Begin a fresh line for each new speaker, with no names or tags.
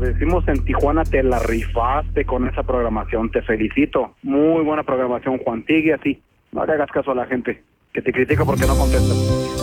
decimos en Tijuana, te la rifaste con esa programación, te felicito. Muy buena programación, Juan, sigue así. No le hagas caso a la gente que te critica porque no contestas.